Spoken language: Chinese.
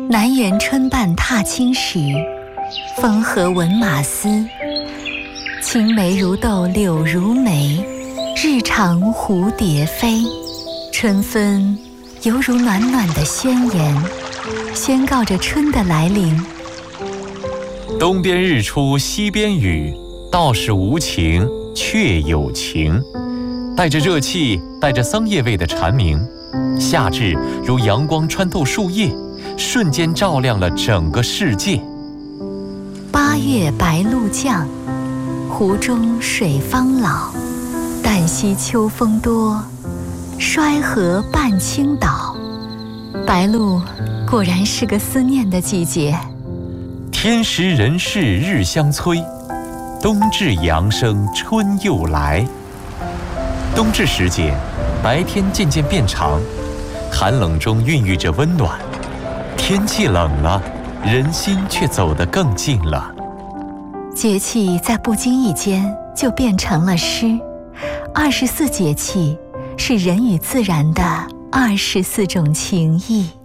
南园春半踏青时，风和闻马嘶。青梅如豆柳如眉，日长蝴蝶飞。春分犹如暖暖的宣言，宣告着春的来临。 东边日出西边雨，道是无晴却有晴。带着热气，带着桑叶味的蝉鸣，夏至如阳光穿透树叶，瞬间照亮了整个世界。 8月白露降，湖中水方老。旦夕秋风多，衰河半倾倒。白露果然是个思念的季节。 天时人事日相催，冬至阳生春又来。冬至时节，白天渐渐变长，寒冷中孕育着温暖。天气冷了，人心却走得更近了。 节气在不经意间就变成了诗。24节气是人与自然的24种情谊。